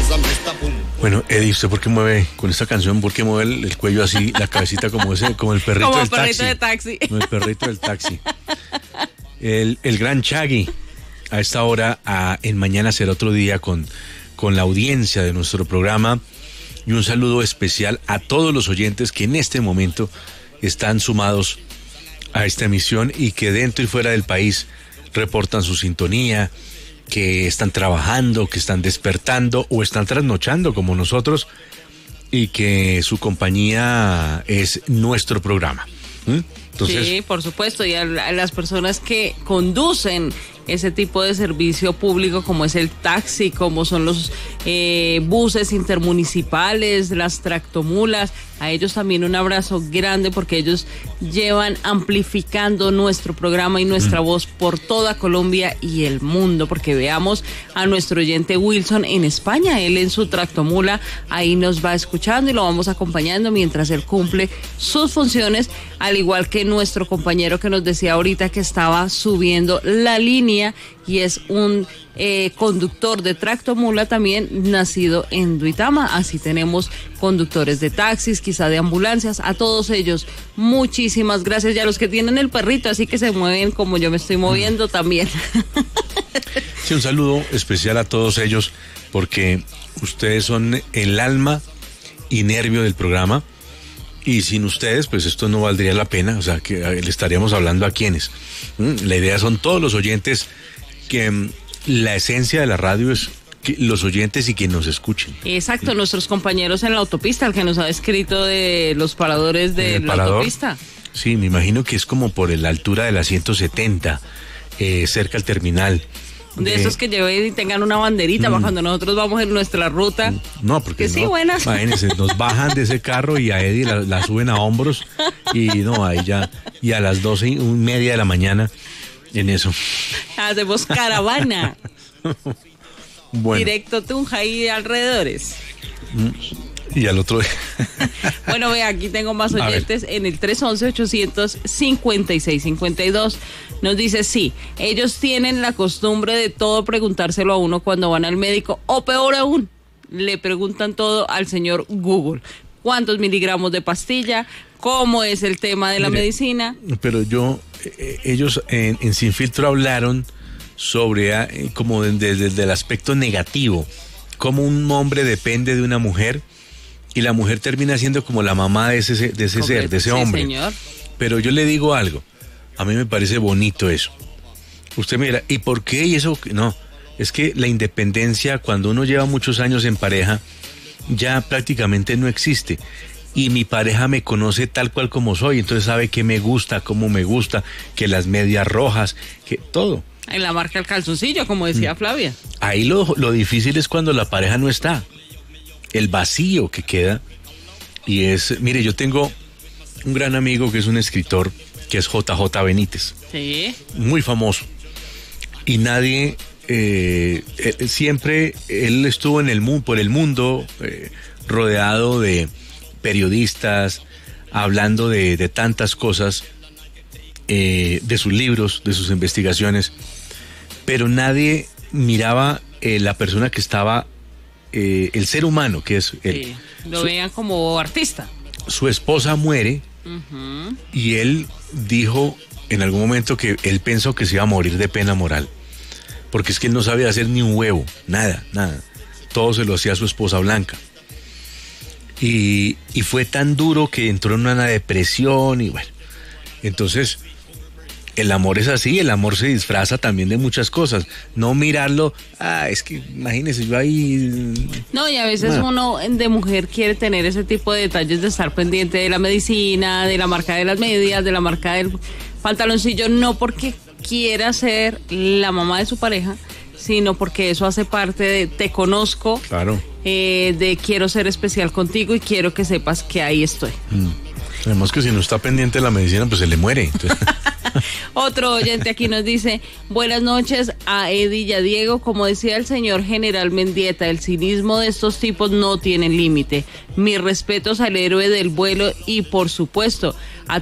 Bueno, Eddie, ¿usted por qué mueve con esta canción? ¿Por qué mueve el cuello así, la cabecita como el perrito como del perrito taxi? de taxi. Como el perrito del taxi. El gran Shaggy, a esta hora, en Mañana Será Otro Día, con la audiencia de nuestro programa. Y un saludo especial a todos los oyentes que en este momento están sumados a esta emisión y que dentro y fuera del país reportan su sintonía, que están trabajando, que están despertando o están trasnochando como nosotros y que su compañía es nuestro programa. Entonces, sí, por supuesto, y a las personas que conducen ese tipo de servicio público como es el taxi, como son los buses intermunicipales, las tractomulas, a ellos también un abrazo grande porque ellos llevan amplificando nuestro programa y nuestra voz por toda Colombia y el mundo, porque veamos a nuestro oyente Wilson en España, él en su tractomula ahí nos va escuchando y lo vamos acompañando mientras él cumple sus funciones, al igual que nuestro compañero que nos decía ahorita que estaba subiendo la línea y es un conductor de tractomula también nacido en Duitama. Así tenemos conductores de taxis, quizá de ambulancias, a todos ellos muchísimas gracias, y a los que tienen el perrito así que se mueven como yo me estoy moviendo también. Sí, un saludo especial a todos ellos porque ustedes son el alma y nervio del programa. Y sin ustedes, pues esto no valdría la pena, o sea, que le estaríamos hablando a quienes. La idea son todos los oyentes, que la esencia de la radio es que los oyentes y quienes nos escuchen. Exacto, nuestros compañeros en la autopista, el que nos ha escrito de los paradores de la autopista. Sí, me imagino que es como por la altura de la 170, cerca al terminal. De esos que lleven y tengan una banderita para cuando nosotros vamos en nuestra ruta. No, porque que sí, buenas. Imagínense, nos bajan de ese carro y a Eddie la suben a hombros y no, ahí ya, y a las 12:30 de la mañana en eso. Hacemos caravana. Bueno. Directo Tunja y alrededores. Y al otro día. Bueno, ve, aquí tengo más oyentes en el 311-856-52. Nos dice, sí, ellos tienen la costumbre de todo preguntárselo a uno cuando van al médico, o peor aún, le preguntan todo al señor Google. ¿Cuántos miligramos de pastilla? ¿Cómo es el tema de la medicina? Pero ellos en Sin Filtro hablaron sobre como desde el aspecto negativo, cómo un hombre depende de una mujer y la mujer termina siendo como la mamá de ese ser, de ese hombre. Señor. Pero yo le digo algo, a mí me parece bonito eso. Usted mira, ¿y por qué? Y eso, no, es que la independencia, cuando uno lleva muchos años en pareja, ya prácticamente no existe. Y mi pareja me conoce tal cual como soy, entonces sabe qué me gusta, cómo me gusta, que las medias rojas, que todo. En la marca del calzoncillo, como decía Flavia. Ahí lo difícil es cuando la pareja no está. El vacío que queda. Y mire, yo tengo un gran amigo que es un escritor, que es JJ Benítez. Sí. Muy famoso. Y nadie, siempre él estuvo por el mundo, rodeado de periodistas, hablando de tantas cosas, de sus libros, de sus investigaciones, pero nadie miraba la persona que estaba, el ser humano que es él. Sí, lo veían como artista. Su esposa muere y él dijo en algún momento que él pensó que se iba a morir de pena moral, porque es que él no sabía hacer ni un huevo, nada, todo se lo hacía a su esposa Blanca. Y fue tan duro que entró en una depresión y bueno, entonces el amor es así, el amor se disfraza también de muchas cosas, no mirarlo, es que imagínese yo ahí. No, y a veces uno de mujer quiere tener ese tipo de detalles de estar pendiente de la medicina, de la marca de las medias, de la marca del pantaloncillo, no porque quiera ser la mamá de su pareja, sino porque eso hace parte de te conozco, claro, de quiero ser especial contigo y quiero que sepas que ahí estoy. Además que si no está pendiente de la medicina, pues se le muere. Entonces... Otro oyente aquí nos dice, buenas noches a Eddie y a Diego. Como decía el señor general Mendieta, el cinismo de estos tipos no tiene límite. Mis respetos al héroe del vuelo y por supuesto a